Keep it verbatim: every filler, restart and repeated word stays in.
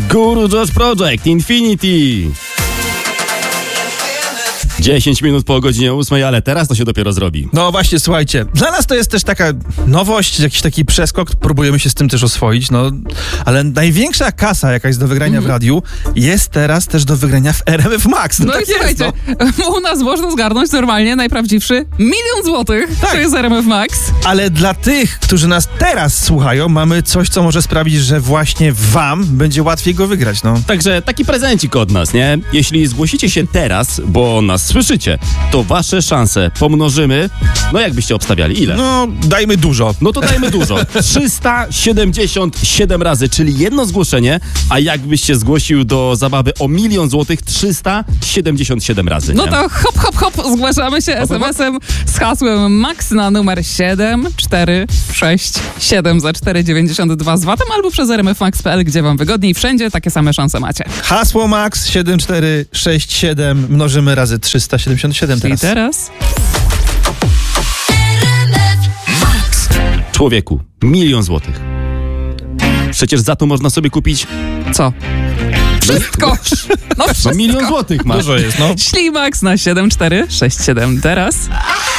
Guru Josh Project, Infinity. dziesięć minut po godzinie ósmej, ale teraz to się dopiero zrobi. No właśnie, słuchajcie, dla nas to jest też taka nowość, jakiś taki przeskok, próbujemy się z tym też oswoić, no, ale największa kasa, jaka jest do wygrania w radiu, jest teraz też do wygrania w R M F Max. No, No tak i słuchajcie, jest, no. u nas można zgarnąć normalnie najprawdziwszy milion złotych. Tak. To jest R M F Max. Ale dla tych, którzy nas teraz słuchają, mamy coś, co może sprawić, że właśnie wam będzie łatwiej go wygrać, no. Także taki prezencik od nas, nie? Jeśli zgłosicie się teraz, bo nas słyszycie, to wasze szanse pomnożymy, no jakbyście obstawiali, ile? No, dajmy dużo. No to dajmy dużo. trzysta siedemdziesiąt siedem razy, czyli jedno zgłoszenie, a jakbyś się zgłosił do zabawy o milion złotych, trzysta siedemdziesiąt siedem razy, nie? No to hop, hop, hop, zgłaszamy się es em esem z hasłem MAX na numer siedem cztery sześć siedem za cztery dziewięćdziesiąt dwa z vatem albo przez r m f max kropka p l, gdzie wam wygodniej. Wszędzie takie same szanse macie. Hasło Max siedem cztery sześć siedem mnożymy razy trzysta siedemdziesiąt siedem I teraz. teraz... Człowieku, milion złotych. Przecież za to można sobie kupić Co? Wszystko! No no, wszystko! milion złotych masz. Dużo jest, no. Ślimax na siedem cztery sześć siedem teraz.